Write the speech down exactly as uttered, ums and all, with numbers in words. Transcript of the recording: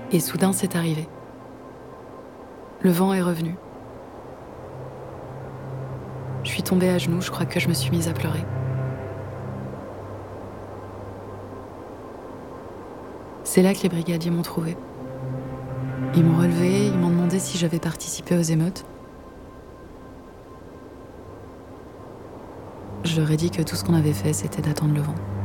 Et soudain, c'est arrivé. Le vent est revenu. Je suis tombée à genoux, je crois que je me suis mise à pleurer. C'est là que les brigadiers m'ont trouvée. Ils m'ont relevée, ils m'ont demandé si j'avais participé aux émeutes. Je leur ai dit que tout ce qu'on avait fait, c'était d'attendre le vent.